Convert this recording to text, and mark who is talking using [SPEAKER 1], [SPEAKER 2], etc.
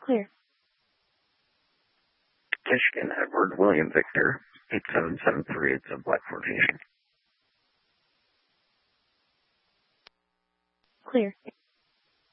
[SPEAKER 1] Clear.
[SPEAKER 2] Michigan, Edward, William Victor, 8773, it's a Black Formation.
[SPEAKER 1] Clear.